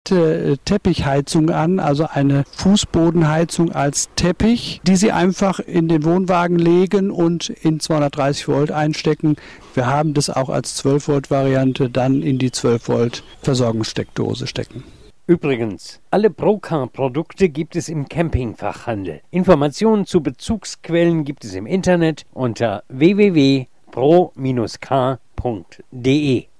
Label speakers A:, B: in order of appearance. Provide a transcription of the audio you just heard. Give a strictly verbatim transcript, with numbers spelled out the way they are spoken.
A: äh, Teppichheizung an, also eine Fußbodenheizung als Teppich, die Sie einfach in den Wohnwagen legen und in zweihundertdreißig Volt einstecken. Wir haben das auch als zwölf Volt Variante dann in die zwölf Volt Versorgungssteckdose stecken.
B: Übrigens, alle Procar-Produkte gibt es im Campingfachhandel. Informationen zu Bezugsquellen gibt es im Internet unter w w w punkt pro Bindestrich k punkt d e.